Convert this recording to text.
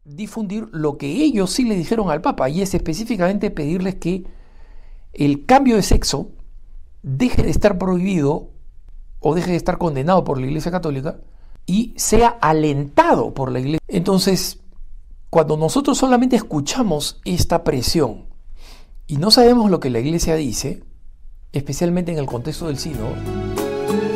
difundir lo que ellos sí le dijeron al Papa, y es específicamente pedirles que el cambio de sexo deje de estar prohibido o deje de estar condenado por la Iglesia Católica y sea alentado por la Iglesia. Entonces, cuando nosotros solamente escuchamos esta presión y no sabemos lo que la Iglesia dice, especialmente en el contexto del sínodo,